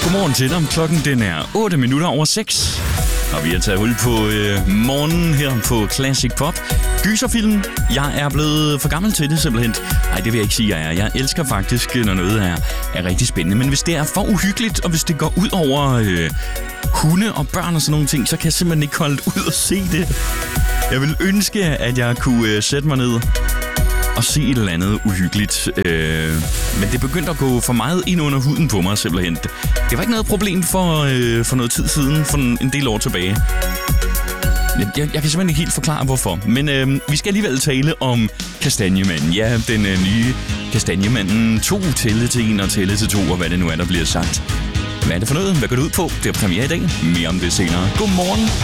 Godmorgen til dig. Klokken den er 6:08. Og vi har taget hul på morgenen her på Classic Pop. Gyserfilm. Jeg er blevet for gammel til det simpelthen. Nej, det vil jeg ikke sige, jeg er. Jeg elsker faktisk, når noget er rigtig spændende. Men hvis det er for uhyggeligt, og hvis det går ud over hunde og børn og sådan nogle ting, så kan jeg simpelthen ikke holde ud og se det. Jeg vil ønske, at jeg kunne sætte mig ned og se et eller andet uhyggeligt. Men det begyndte at gå for meget ind under huden på mig simpelthen. Det var ikke noget problem for noget tid siden, for en del år tilbage. Jeg kan simpelthen ikke helt forklare, hvorfor. Men vi skal alligevel tale om Kastanjemanden. Ja, den nye Kastanjemanden 2, tælle til 1 og tælle til 2, og hvad det nu er, der bliver sagt. Hvad er det for noget? Hvad går det ud på? Det er premiere i dag. Mere om det senere. Godmorgen.